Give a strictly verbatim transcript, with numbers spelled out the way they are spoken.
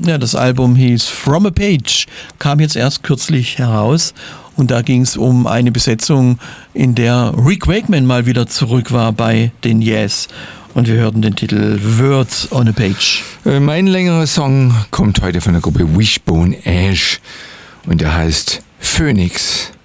Ja, das Album hieß From a Page, kam jetzt erst kürzlich heraus und da ging es um eine Besetzung, in der Rick Wakeman mal wieder zurück war bei den Yes. Und wir hörten den Titel Words on a Page. Mein längerer Song kommt heute von der Gruppe Wishbone Ash und der heißt Phoenix.